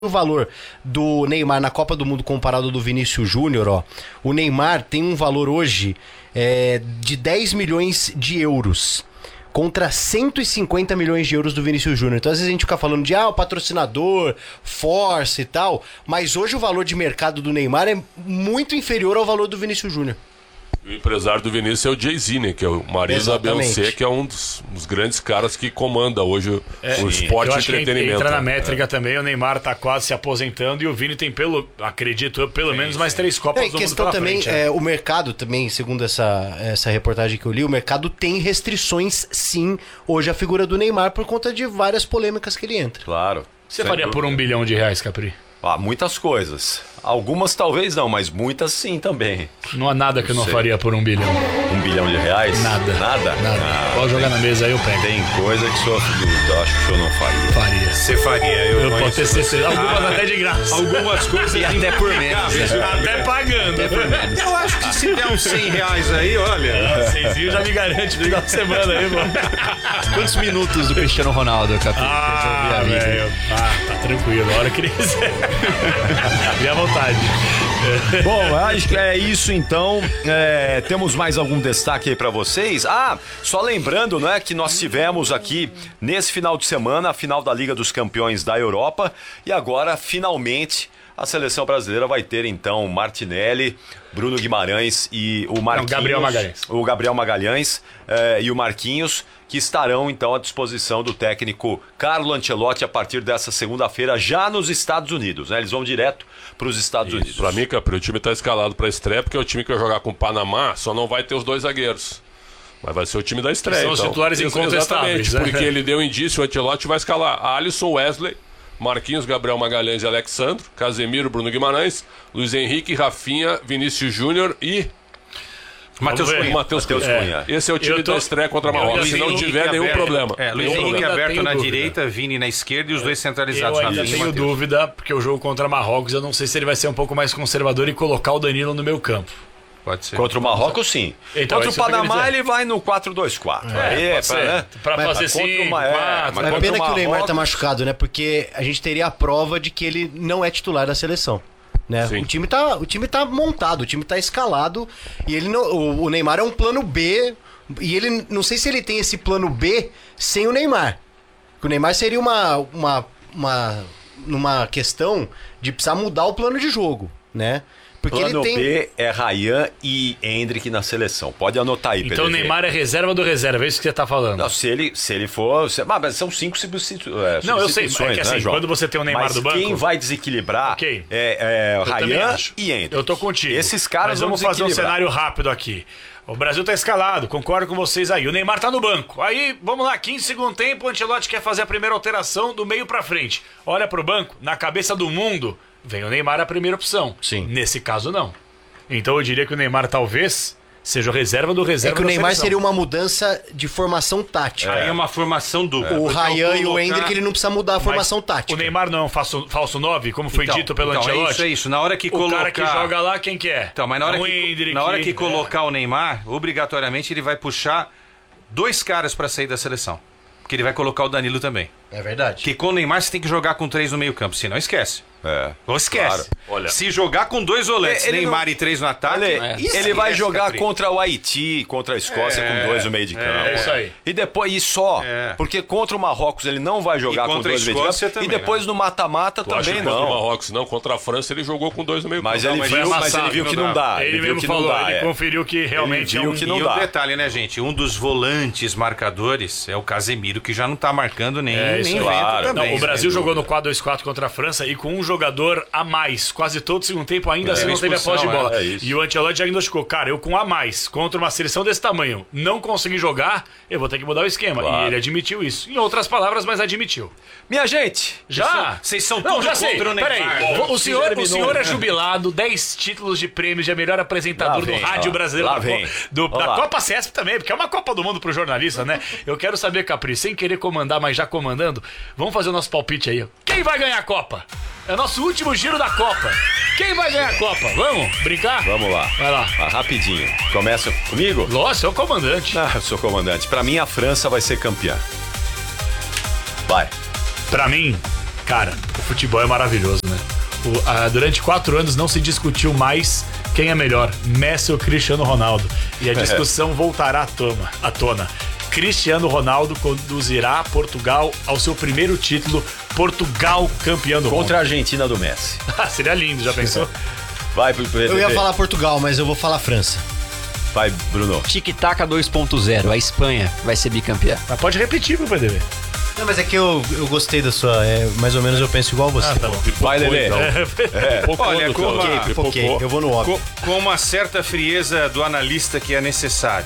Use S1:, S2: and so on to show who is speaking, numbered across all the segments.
S1: o valor do Neymar na Copa do Mundo comparado ao do Vinícius Júnior, ó, o Neymar tem um valor hoje de 10 milhões de euros contra 150 milhões de euros do Vinícius Júnior. Então às vezes a gente fica falando de o patrocinador, força e tal, mas hoje o valor de mercado do Neymar é muito inferior ao valor do Vinícius Júnior.
S2: O empresário do Vinícius é o Jay-Z, né? Que é o marido da Beyoncé, que é um dos grandes caras que comanda hoje o esporte e entretenimento.
S3: Entra na métrica também, o Neymar tá quase se aposentando e o Vini tem, acredito eu, pelo menos mais 3 Copas do Mundo pela
S1: também,
S3: frente.
S1: O mercado também, segundo essa reportagem que eu li, o mercado tem restrições, sim, hoje a figura do Neymar por conta de várias polêmicas que ele entra.
S4: Claro.
S3: Você faria por R$1 bilhão, Capri?
S4: Muitas coisas. Algumas talvez não, mas muitas sim também.
S3: Não há nada que eu não faria por R$1 bilhão.
S4: R$1 bilhão?
S3: Nada.
S4: Nada?
S3: Pode jogar na mesa aí, eu pego.
S4: Tem coisa que eu acho que o senhor não faria.
S3: Faria.
S5: Você faria, eu
S3: posso ter certeza. Algumas até de graça.
S5: Algumas coisas
S4: e até por menos.
S3: Até pagando.
S5: Eu acho que se der uns R$100 aí, olha.
S3: 100 já me garante no final de semana aí, mano.
S6: Quantos minutos do Cristiano Ronaldo, Capri?
S3: Velho. Tá tranquilo. A hora que ele quiser. Fique à vontade.
S4: Bom, acho que é isso então. Temos mais algum destaque aí pra vocês? Só lembrando, né, que nós tivemos aqui nesse final de semana a final da Liga dos Campeões da Europa e agora finalmente a seleção brasileira vai ter então Martinelli, Bruno Guimarães e o Marquinhos. O Gabriel Magalhães e o Marquinhos, que estarão então à disposição do técnico Carlo Ancelotti a partir dessa segunda-feira já nos Estados Unidos, né? Eles vão direto para os Estados Unidos.
S2: Pra mim, Capri, o time tá escalado pra estreia porque o time que vai jogar com o Panamá só não vai ter os 2 zagueiros. Mas vai ser o time da estreia.
S3: São os titulares incontestáveis.
S2: Porque ele deu indício, o Ancelotti vai escalar Alisson, Wesley, Marquinhos, Gabriel Magalhães e Alexandro, Casemiro, Bruno Guimarães, Luiz Henrique, Rafinha, Vinícius Júnior e Matheus Cunha. Esse é o time da estreia contra a Marrocos, se não tiver nenhum problema.
S5: Luiz Henrique aberto na direita, Vini na esquerda e os dois centralizados.
S3: Eu ainda tenho dúvida, porque o jogo contra Marrocos, eu não sei se ele vai ser um pouco mais conservador e colocar o Danilo no meio campo.
S4: Pode ser. Contra o Marrocos, sim.
S3: Então,
S4: contra o Panamá, ele vai no 4-2-4.
S3: Pra fazer 5, 4.
S1: Mas pena que o Neymar tá machucado, né? Porque a gente teria a prova de que ele não é titular da seleção. Né? O time tá montado, o time tá escalado e ele não, o Neymar é um plano B e ele não sei se ele tem esse plano B sem o Neymar. Porque o Neymar seria numa questão de precisar mudar o plano de jogo, né? Porque
S4: plano B é Ryan e Endrick na seleção. Pode anotar aí,
S3: então o Neymar é reserva do reserva, é isso que você tá falando.
S4: Não, se ele for... Mas são 5 substituições.
S3: Não, eu sei, é que assim,
S4: né,
S3: quando você tem o Neymar do banco...
S4: quem vai desequilibrar é Ryan e Endrick.
S3: Eu tô contigo.
S4: Esses caras vão
S3: vamos fazer um cenário rápido aqui. O Brasil tá escalado, concordo com vocês aí. O Neymar tá no banco. Aí, vamos lá, 15 segundo tempo, o Ancelotti quer fazer a primeira alteração do meio pra frente. Olha pro banco, na cabeça do mundo... Vem o Neymar a primeira opção.
S1: Sim.
S3: Nesse caso, não. Então eu diria que o Neymar talvez seja o reserva do reserva.
S1: É que o Neymar seria uma mudança de formação tática.
S5: Aí é uma formação dupla.
S1: O Ryan e o Endrick, ele não precisa mudar a formação tática.
S3: O Neymar não é um falso 9, como foi dito pelo Ancelotti?
S5: É isso. Na hora que colocar...
S3: O cara que joga lá, quem que é?
S5: Então, mas na hora que colocar o Neymar, obrigatoriamente ele vai puxar 2 caras para sair da seleção. Porque ele vai colocar o Danilo também.
S1: É verdade.
S5: Porque com o Neymar você tem que jogar com 3 no meio campo, senão esquece. Ou esquece. Claro.
S4: Olha,
S5: se jogar com 2 volantes, Neymar e 3 no ataque...
S4: Ele vai jogar contra o Haiti, contra a Escócia com 2 no meio de campo.
S3: É isso aí.
S4: E depois só. Porque contra o Marrocos ele não vai jogar com 2 no meio de campo. E depois no mata-mata também não.
S2: Contra o Marrocos não, contra a França ele jogou com 2 no meio de campo.
S4: Mas ele viu que não dá.
S3: Ele mesmo falou, ele conferiu que realmente
S4: é um...
S5: E o detalhe, né, gente? Um dos volantes marcadores é o Casemiro, que já não tá marcando nem vento também.
S3: O Brasil jogou no 4-2-4 contra a França e com um jogador a mais, quase todo o segundo tempo, ainda assim não teve a posse de bola. E o Ancelotti diagnosticou, cara, eu com a mais, contra uma seleção desse tamanho, não consegui jogar, eu vou ter que mudar o esquema. E ele admitiu isso. Em outras palavras, mas admitiu.
S4: Minha gente,
S5: vocês são tudo contra o Neymar.
S3: Peraí, o senhor é jubilado, 10 títulos de prêmio de melhor apresentador do rádio brasileiro da Copa CESP também, porque é uma Copa do Mundo pro jornalista, né? Eu quero saber, Capri, sem querer comandar, mas já comandando, vamos fazer o nosso palpite aí. Quem vai ganhar a Copa? É o nosso último giro da Copa. Quem vai ganhar a Copa? Vamos brincar?
S4: Vamos lá.
S3: Vai lá.
S4: Rapidinho. Começa comigo?
S3: Nossa, eu sou o comandante.
S4: Eu sou comandante. Pra mim, a França vai ser campeã. Vai.
S3: Pra mim, Cara, o futebol é maravilhoso, né? Durante 4 anos não se discutiu mais quem é melhor, Messi ou Cristiano Ronaldo. E a discussão voltará à tona. Cristiano Ronaldo conduzirá Portugal ao seu primeiro título, Portugal campeão do mundo.
S4: Contra a Argentina do Messi.
S3: Seria lindo, já pensou?
S4: Vai pro PDB.
S1: Eu ia falar Portugal, mas eu vou falar França.
S4: Vai, Bruno.
S6: Tic-tac 2.0. A Espanha vai ser bicampeã.
S3: Mas pode repetir pro PDB.
S1: Não, mas é que eu gostei da sua... mais ou menos eu penso igual você.
S3: Tá bom.
S4: Vai, Lelê.
S5: Olha,
S1: Foquei, eu vou no óbvio.
S5: com uma certa frieza do analista que é necessário,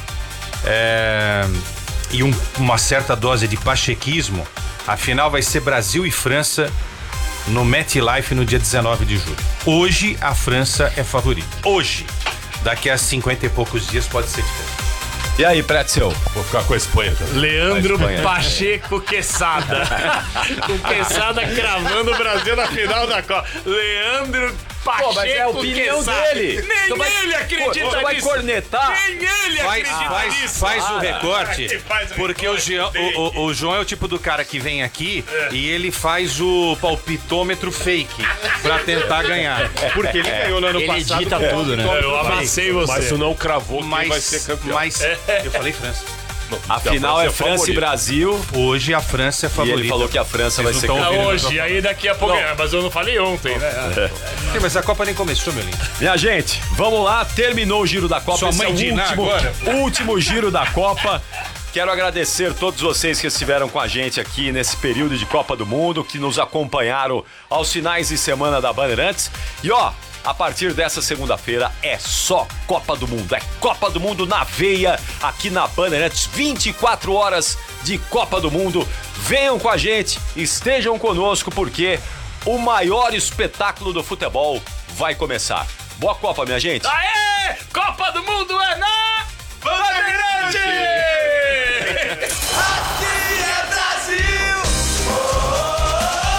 S5: e uma certa dose de pachequismo, a final vai ser Brasil e França no MetLife no dia 19 de julho. Hoje a França é favorita. Hoje. Daqui a 50 e poucos dias pode ser diferente.
S4: E aí, Pretzel?
S2: Vou ficar com a Espanha também.
S3: Leandro
S4: A Espanha.
S3: Pacheco Quesada. O Quesada cravando o Brasil na final da Copa. Leandro Pacheco
S4: mas é a opinião
S3: Quesada.
S4: dele.
S3: Nem
S4: Então
S3: ele acredita nisso.
S4: Vai cornetar?
S3: Nem ele acredita nisso.
S5: Faz o recorte,
S3: Faz o
S5: porque
S3: recorte,
S5: o João é o tipo do cara que vem aqui e ele faz o palpitômetro fake pra tentar ganhar. Porque ele ganhou no ano
S6: Ele
S5: passado.
S6: edita
S5: com o
S6: tudo, né?
S5: palpitômetro
S3: Eu amassei você.
S2: Mas tu não cravou quem vai ser campeão.
S5: Mas eu falei França.
S4: A final é França e
S2: favorita.
S4: Brasil.
S5: Hoje a França é
S4: E
S5: favorita.
S4: ele falou que a França vai ser
S5: não tão
S4: campeã.
S3: Hoje, aí daqui a pouco. Mas eu não falei ontem, né?
S5: Sim, mas a Copa nem começou, meu lindo.
S4: Minha gente, vamos lá. Terminou o giro da Copa.
S5: Sua
S4: Esse
S5: mãe
S4: é o
S5: Diná agora?
S4: último giro da Copa. Quero agradecer todos vocês que estiveram com a gente aqui nesse período de Copa do Mundo, que nos acompanharam aos finais de semana da Bandeirantes. E ó, a partir dessa segunda-feira é só Copa do Mundo. É Copa do Mundo na veia aqui na Bandeirantes. 24 horas de Copa do Mundo. Venham com a gente, estejam conosco, porque o maior espetáculo do futebol vai começar. Boa Copa, minha gente.
S3: Aê! Copa do Mundo é na Bandeirante!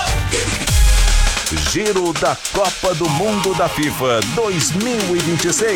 S7: Giro da Copa do Mundo da FIFA 2026.